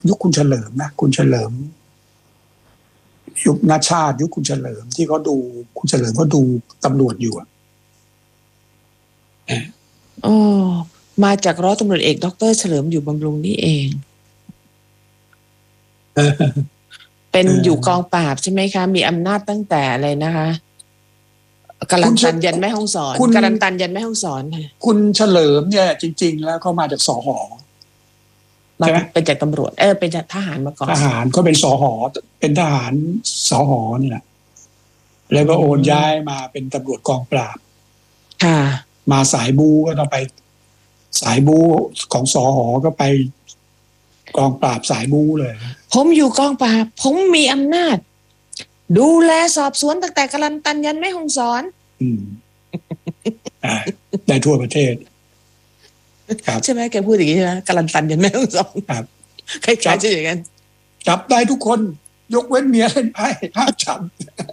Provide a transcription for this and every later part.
ยุคคุณเฉลิมนะคุณเฉลิมยุคนาชาติยุคคุณเฉลิมที่เขาดูคุณเฉลิมเขาดูตำรวจอยู่อ๋อมาจากร้อยตำรวจเอกดร.เฉลิมอยู่บำรุงนี่เองเป็นอยู่กองปราบใช่ไหมคะมีอำนาจตั้งแต่อะไรนะคะกาลันตันยันแม่ฮ่องสอนกาลันตันยันแม่ฮ่องสอนคุณเฉลิมเนี่ยจริงๆแล้วเขามาจากสห.ใช่ไหมเป็นจากตำรวจเป็นจากทหารมาก่อนทหารเขาเป็นสห.เป็นทหารสห.นี่แหละแล้วก็โอนย้ายมาเป็นตำรวจกองปราบค่ะมาสายบูก็ต้องไปสายบูของสห.ก็ไปกองปราบสายบูเลยผมอยู่กองปราบผมมีอำนาจดูแลสอบสวนตั้งแต่กาลันตันยันแม่ฮ่องสอนได้ทั่วประเทศใช่ไหมแกพูดอย่างนี้ใช่ไหมกาลันตันยันแม่ฮ่องสอนครับใครๆจะอย่างนั้นจับได้ทุกคนยกเว้นเมียเล่นไพ่ห้ามจับ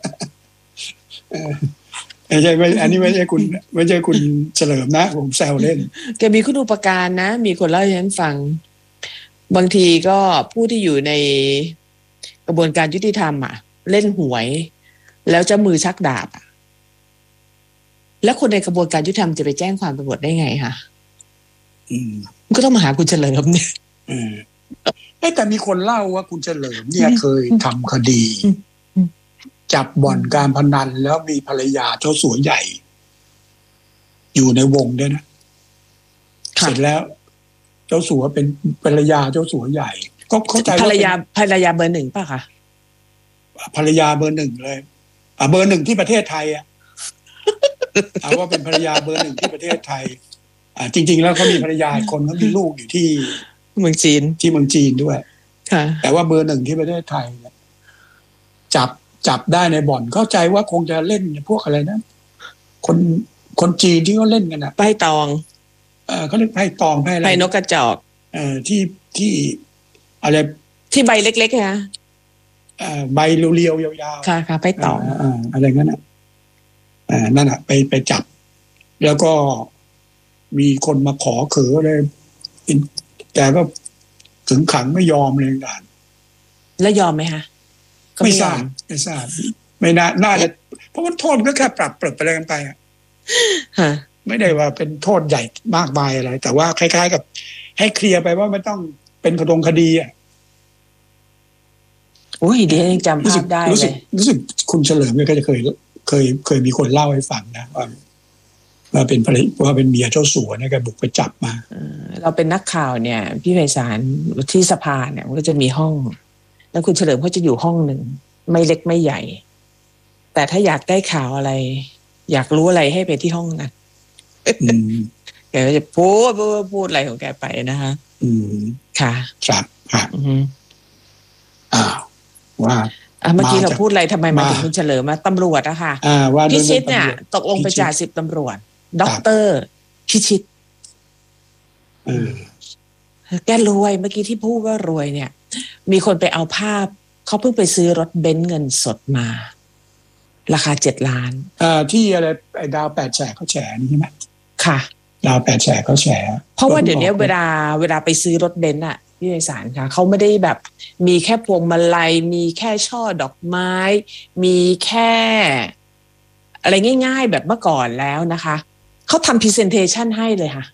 ไม่ใช่อันนี้ไม่ใช่คุณเฉลิมนะผมแซวเล่นแกมีคุณูปการนะมีคนเล่าให้ฉันฟังบางทีก็ผู้ที่อยู่ในกระบวนการยุติธรรมเล่นหวยแล้วจะมือชักดาบแล้วคนในกระบวนการยุติธรรมจะไปแจ้งความตำรวจได้ไงคะก็ต้องมาหาคุณเฉลิมเนี่ยแต่มีคนเล่าว่าคุณเฉลิมเนี่ยเคยทำคดีจับบ่อนการพนันแล้วมีภรรยาเจ้าสัวใหญ่อยู่ในวงด้วยนะเสร็จแล้วเจ้าสัวเป็นภรรยาเจ้าสัวใหญ่ก็เข้าใจว่าภรรยาเบอร์หนึ่งป่ะคะภรรยาเบอร์หนึ่งเลยเบอร์หนึ่งที่ประเทศไทยเอาว่าเป็นภรรยาเบอร์หนึ่งที่ประเทศไทยจริงๆแล้วเขามีภรรยาคนเขามีลูกอยู่ที่เมืองจีนด้วยแต่ว่าเบอร์หนึ่งที่ประเทศไทยจับได้ในบ่อนเข้าใจว่าคงจะเล่นพวกอะไรนะคนจีนที่เขาเล่นกันไพ่ตองเขาเรียกไพ่ตองไพ่อะไรไพ่นกกระจอกที่อะไรที่ใบเล็กๆค่ะใบเรียวๆยาวๆค่ะไพ่ตองอะไรงั้นนั่นไปจับแล้วก็มีคนมาขอเขอเลยแต่ก็ถึงขังไม่ยอมเลยด่านแล้วยอมไหมคะไม่ทราบไม่น่าจะเพราะว่าโทษก็แค่ปรับไปอะไรกันไปไม่ได้ว่าเป็นโทษใหญ่มากมายอะไรแต่ว่าคล้ายๆกับให้เคลียร์ไปว่าไม่ต้องเป็นคดีโอ้ยเดี๋ยวยังจำภาพได้เลยรู้สึกคุณเฉลิมก็จะเคยมีคนเล่าให้ฟังนะว่าเป็นเมียเจ้าสัวเนี่ยแกบุกไปจับมาเราเป็นนักข่าวเนี่ยพี่ไพศาลที่สภาเนี่ยมันก็จะมีห้องแล้วคุณเฉลิมเขาจะอยู่ห้องหนึ่งไม่เล็กไม่ใหญ่แต่ถ้าอยากได้ข่าวอะไรอยากรู้อะไรให้ไปที่ห้องนั้นแกก็จะพูดอะไรของแกไปนะคะค่ะครับว่าเมื่อกี้เราพูดอะไรทำไมมาถึงคุณเฉลิมตำรวจอะค่ะพิชิตเนี่ยตกลงไปจ่าสิบตำรวจด็อกเตอร์พิชิตแกรวยเมื่อกี้ที่พูดว่ารวยเนี่ยมีคนไปเอาภาพเขาเพิ่งไปซื้อรถเบนซ์เงินสดมาราคา7 ล้านที่อะไรไอ้ดาว8 แฉกเขาแฉนี่ใช่ไหมค่ะดาว8 แฉกเขาแฉเพราะว่าเดี๋ยวนี้เวลาไปซื้อรถเบนซ์พี่ไพศาลค่ะเขาไม่ได้แบบมีแค่พวงมาลัยมีแค่ช่อดอกไม้มีแค่อะไรง่ายๆแบบเมื่อก่อนแล้วนะคะเขาทำ presentation ให้เลยค่ะ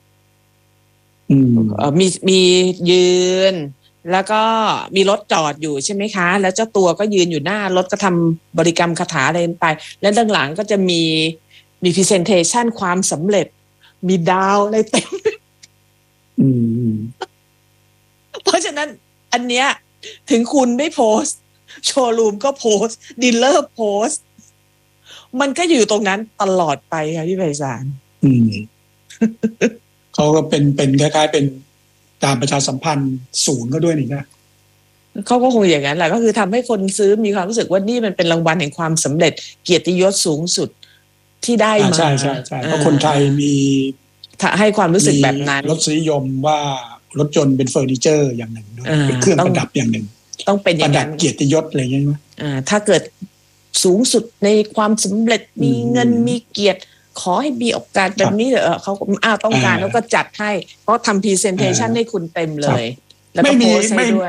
มียืนแล้วก็มีรถจอดอยู่ใช่ไหมคะแล้วเจ้าตัวก็ยืนอยู่หน้ารถก็ทำบริกรรมคาถาอะไรไปแล้วด้านหลังก็จะมี presentation ความสำเร็จมีดาวอะไรเต็มเพราะฉะนั้นอันเนี้ยถึงคุณไม่โพสต์โชว์รูมก็โพสต์ดีลเลอร์โพสต์มันก็อยู่ตรงนั้นตลอดไปค่ะพี่ไพศาลเขาก็เป็นคล้ายๆเป็นการประชาสัมพันธ์ศูนย์ก็ด้วยนี่นะเขาก็คงอย่างนั้นแหละก็คือทำให้คนซื้อมีความรู้สึกว่านี่มันเป็นรางวัลแห่งความสำเร็จเกียรติยศสูงสุดที่ได้มาใช่เพราะคนไทยมีให้ความรู้สึกแบบนั้นรสนิยมว่ารถยนต์เป็นเฟอร์นิเจอร์อย่างหนึ่งเป็นเครื่องประดับอย่างหนึ่งต้องเป็นอย่างนั้นเกียรติยศอะไรอย่างนี้ไหมถ้าเกิดสูงสุดในความสำเร็จมีเงินมีเกียรติขอให้มีโอกาสแบบนี้เขาต้องการแล้วก็จัดให้เพราะทำ presentation ให้คุณเต็มเลยแล้วก็โพสต์ให้ด้วย